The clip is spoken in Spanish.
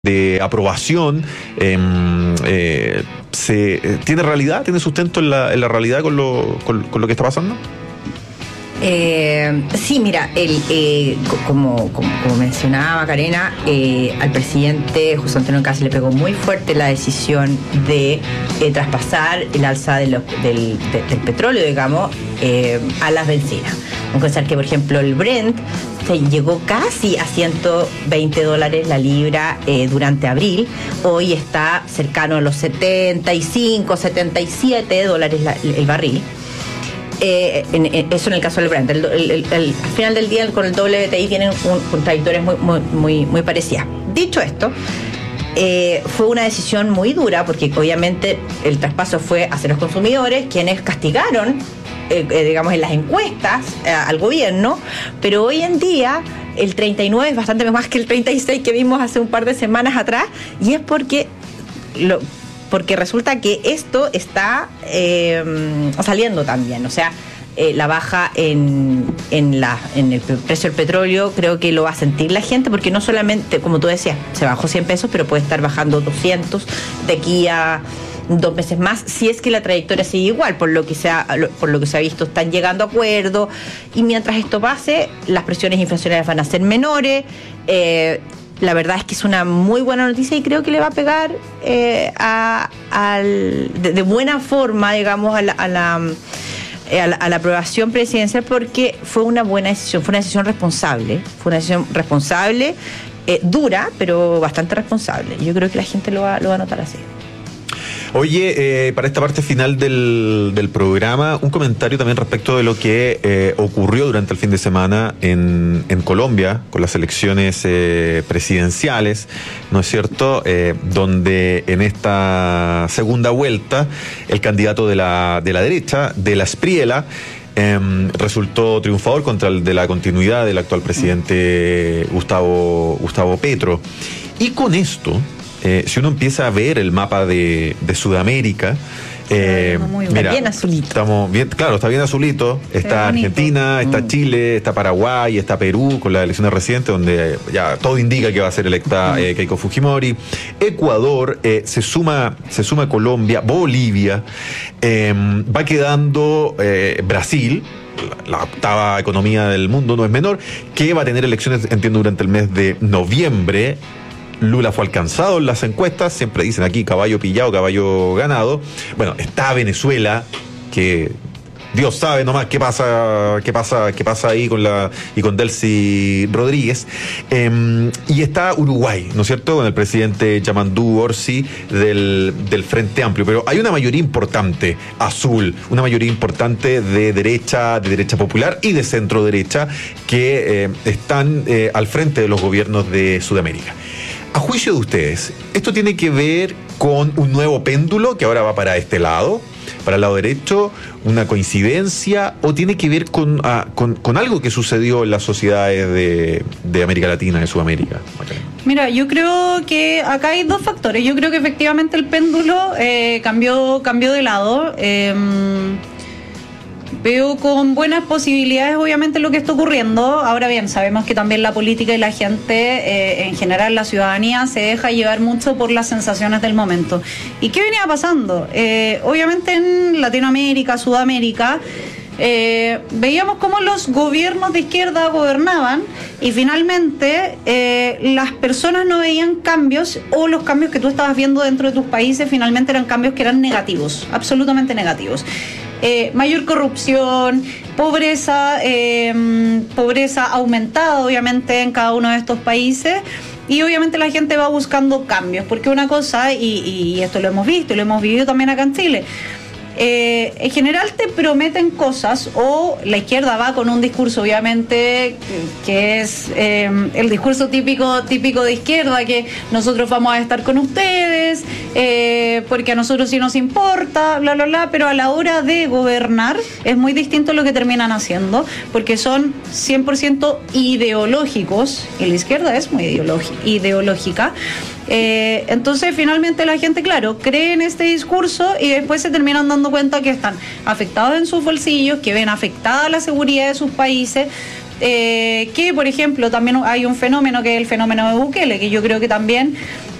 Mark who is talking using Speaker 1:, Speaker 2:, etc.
Speaker 1: de aprobación tiene realidad, tiene sustento en la realidad con lo que está pasando?
Speaker 2: Sí, mira, como mencionaba Macarena, al presidente José Antonio Kast le pegó muy fuerte la decisión de traspasar el alza del petróleo, digamos, a las bencinas. Vamos a pensar que, por ejemplo, el Brent llegó casi a $120 la libra durante abril. Hoy está cercano a los 75, $77 el barril. Eso en el caso del Brent. Al final del día, con el WTI tienen trayectorias muy parecidas. Dicho esto, fue una decisión muy dura, porque obviamente el traspaso fue hacia los consumidores, quienes castigaron, digamos, en las encuestas al gobierno, pero hoy en día el 39 es bastante más que el 36 que vimos hace un par de semanas atrás, y es porque resulta que esto está saliendo también. O sea, la baja en el precio del petróleo creo que lo va a sentir la gente, porque no solamente, como tú decías, se bajó 100 pesos, pero puede estar bajando 200 de aquí a 2 meses más, si es que la trayectoria sigue igual. Por lo que se ha visto, están llegando a acuerdos, y mientras esto pase, las presiones inflacionarias van a ser menores. La verdad es que es una muy buena noticia, y creo que le va a pegar de buena forma, digamos, a la aprobación presidencial, porque fue una buena decisión, fue una decisión responsable, dura, pero bastante responsable. Yo creo que la gente lo va a notar así.
Speaker 1: Oye, para esta parte final del programa, un comentario también respecto de lo que ocurrió durante el fin de semana en Colombia, con las elecciones presidenciales, ¿no es cierto? Donde en esta segunda vuelta, el candidato de la derecha, de la Espriella, resultó triunfador contra el de la continuidad del actual presidente Gustavo Petro. Y con esto, si uno empieza a ver el mapa de Sudamérica, mira,
Speaker 2: bien azulito.
Speaker 1: Está bien azulito. Está Argentina, está Chile, está Paraguay, está Perú, con las elecciones recientes, donde ya todo indica que va a ser electa Keiko Fujimori. Ecuador, se suma Colombia, Bolivia, va quedando Brasil, la octava economía del mundo, no es menor, que va a tener elecciones, entiendo, durante el mes de noviembre. Lula fue alcanzado en las encuestas, siempre dicen aquí caballo pillado, caballo ganado. Bueno, está Venezuela, que Dios sabe nomás qué pasa ahí con Delcy Rodríguez. Y está Uruguay, ¿no es cierto?, con el presidente Yamandu Orsi del Frente Amplio. Pero hay una mayoría importante azul, una mayoría importante de derecha popular y de centro derecha, que están al frente de los gobiernos de Sudamérica. A juicio de ustedes, ¿esto tiene que ver con un nuevo péndulo que ahora va para este lado, para el lado derecho, una coincidencia, o tiene que ver con algo que sucedió en las sociedades de América Latina, de Sudamérica?
Speaker 3: Mira, yo creo que acá hay dos factores. Yo creo que efectivamente el péndulo cambió de lado. Veo con buenas posibilidades, obviamente, lo que está ocurriendo. Ahora bien, sabemos que también la política y la gente, en general la ciudadanía, se deja llevar mucho por las sensaciones del momento. ¿Y qué venía pasando? Obviamente en Latinoamérica, Sudamérica, veíamos cómo los gobiernos de izquierda gobernaban, y finalmente las personas no veían cambios, o los cambios que tú estabas viendo dentro de tus países finalmente eran cambios que eran negativos, absolutamente negativos. Mayor corrupción, pobreza aumentada obviamente en cada uno de estos países, y obviamente la gente va buscando cambios, porque una cosa, y esto lo hemos visto y lo hemos vivido también acá en Chile, en general te prometen cosas, o la izquierda va con un discurso, obviamente, que es el discurso típico de izquierda, que nosotros vamos a estar con ustedes, porque a nosotros sí nos importa, bla, bla, bla, pero a la hora de gobernar es muy distinto lo que terminan haciendo, porque son 100% ideológicos, y la izquierda es muy ideológica. Entonces finalmente la gente, claro, cree en este discurso, y después se terminan dando cuenta que están afectados en sus bolsillos, que ven afectada la seguridad de sus países, que, por ejemplo, también hay un fenómeno que es el fenómeno de Bukele, que yo creo que también